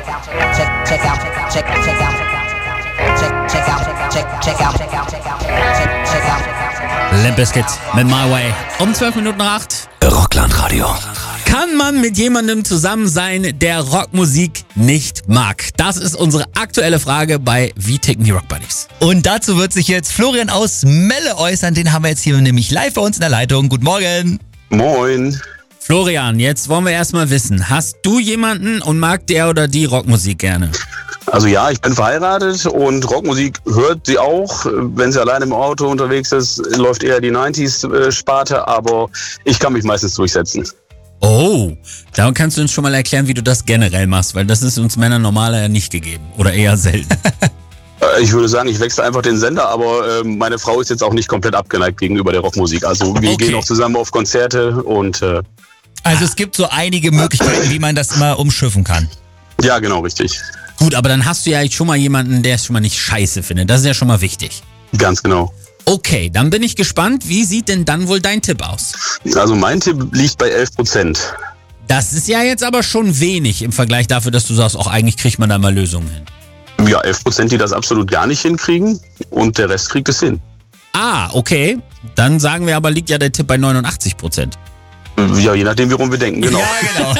Limp Bizkit mit My Way. Um 12 Minuten nach 8. Rockland-Radio. Kann man mit jemandem zusammen sein, der Rockmusik nicht mag? Das ist unsere aktuelle Frage bei Wie ticken die Rock Buddies? Und dazu wird sich jetzt Florian aus Melle äußern. Den haben wir jetzt hier nämlich live bei uns in der Leitung. Guten Morgen. Moin. Florian, jetzt wollen wir erstmal wissen, hast du jemanden und mag der oder die Rockmusik gerne? Also ja, ich bin verheiratet und Rockmusik hört sie auch. Wenn sie alleine im Auto unterwegs ist, läuft eher die 90s-Sparte, aber ich kann mich meistens durchsetzen. Oh, da kannst du uns schon mal erklären, wie du das generell machst, weil das ist uns Männern normaler nicht gegeben oder eher selten. Ich würde sagen, ich wechsle einfach den Sender, aber meine Frau ist jetzt auch nicht komplett abgeneigt gegenüber der Rockmusik. Also wir gehen auch zusammen auf Konzerte und... Also es gibt so einige Möglichkeiten, wie man das immer umschiffen kann. Ja, genau, richtig. Gut, aber dann hast du ja schon mal jemanden, der es schon mal nicht scheiße findet. Das ist ja schon mal wichtig. Ganz genau. Okay, dann bin ich gespannt. Wie sieht denn dann wohl dein Tipp aus? Also mein Tipp liegt bei 11%. Das ist ja jetzt aber schon wenig im Vergleich dafür, dass du sagst, auch eigentlich kriegt man da mal Lösungen hin. Ja, 11%, die das absolut gar nicht hinkriegen und der Rest kriegt es hin. Ah, okay. Dann sagen wir aber, liegt ja der Tipp bei 89%. Ja, je nachdem, worum wir denken, genau. Ja, genau.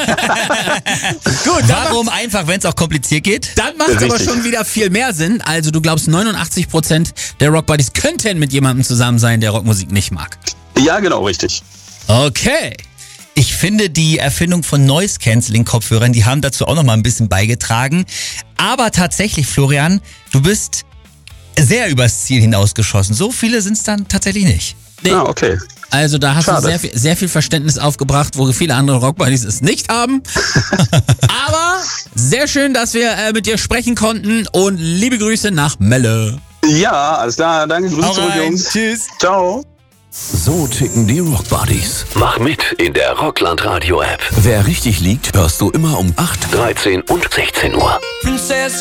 Gut, warum einfach, wenn es auch kompliziert geht? Dann macht es aber schon wieder viel mehr Sinn. Also du glaubst, 89% der Rock Buddies könnten mit jemandem zusammen sein, der Rockmusik nicht mag. Ja, genau, richtig. Okay. Ich finde, die Erfindung von Noise-Canceling-Kopfhörern, die haben dazu auch noch mal ein bisschen beigetragen. Aber tatsächlich, Florian, du bist sehr übers Ziel hinausgeschossen. So viele sind es dann tatsächlich nicht. Nee. Ah, okay. Also da hast Schade. du sehr viel Verständnis aufgebracht, wo viele andere Rockbuddies es nicht haben. Aber sehr schön, dass wir mit dir sprechen konnten und liebe Grüße nach Melle. Ja, alles klar. Danke. Grüße zurück, Jungs. Tschüss. Ciao. So ticken die Rock Buddies. Mach mit in der Rockland-Radio-App. Wer richtig liegt, hörst du immer um 8, 13 und 16 Uhr.